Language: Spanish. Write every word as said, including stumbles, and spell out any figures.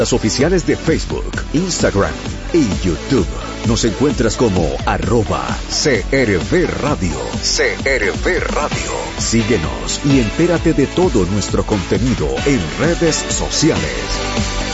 Las oficiales de Facebook, Instagram y YouTube. Nos encuentras como arroba C R V Radio. C R V Radio. Síguenos y entérate de todo nuestro contenido en redes sociales.